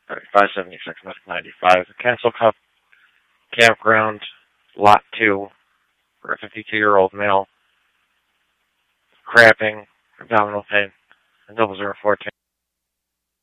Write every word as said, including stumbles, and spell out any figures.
five seventy-six, ninety-five. Castle Cup Campground, Lot two, for a fifty-two-year-old male. Cramping, abdominal pain, and double zero fourteen.